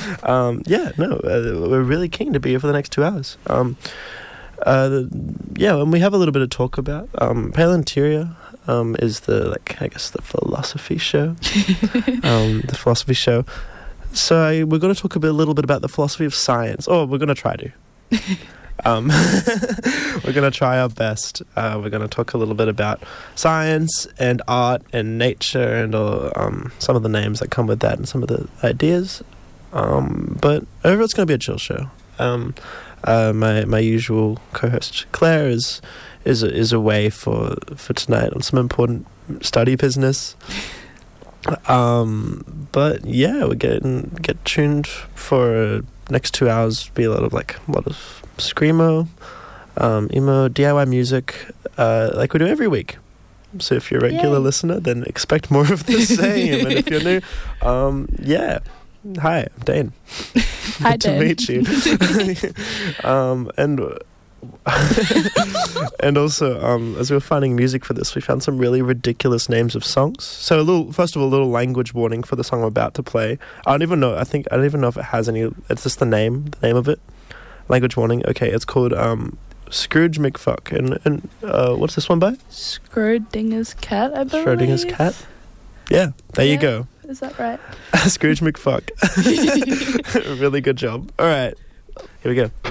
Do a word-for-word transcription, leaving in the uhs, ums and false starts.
um, yeah, no, uh, we're really keen to be here for the next two hours. Um, uh, yeah, and we have a little bit of talk about. Um, Pale Interior um, is the, like, I guess the philosophy show. um, the philosophy show. So I, we're going to talk a, bit, a little bit about the philosophy of science. Oh, we're going to try to. um, we're going to try our best. Uh, we're going to talk a little bit about science and art and nature and all, um, some of the names that come with that and some of the ideas. Um, but overall, it's going to be a chill show. Um, uh, my my usual co-host Claire is is is away for for tonight on some important study business. Um, but yeah, we're getting get tuned for next two hours. Be a lot of like a lot of screamo, um, emo, D I Y music, uh, like we do every week. So if you're a regular Yay. listener, then expect more of the same. And if you're new, um, yeah. Hi, I'm Dane. Hi, Good to Dane. meet you. um, and and also, um, as we were finding music for this, we found some really ridiculous names of songs. So, a little, first of all, a little language warning for the song I'm about to play. I don't even know. I think I don't even know if it has any. It's just the name, the name of it. Language warning. Okay, it's called um, Scrooge McFuck. And and uh, what's this one by? Schrodinger's cat, I believe. Schrodinger's cat. Yeah, there Yeah. you go. Is that right? Scrooge McFuck. Really good job. All right, here we go.